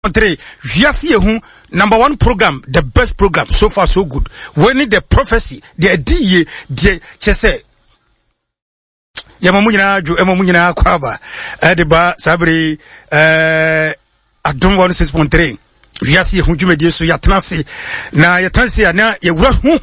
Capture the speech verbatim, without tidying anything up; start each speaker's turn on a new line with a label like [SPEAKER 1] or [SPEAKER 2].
[SPEAKER 1] point three. Viasi Yehu, number one program, the best program, so far so good. When the prophecy, the idea, the chese. Yamamunyina, Ju, Emamunyina, Kwaba, Ediba, Sabri, uh, I don't want six point three. Viasi Yehu, Jume, so Yatanasi, na Yatansi, na Yawu.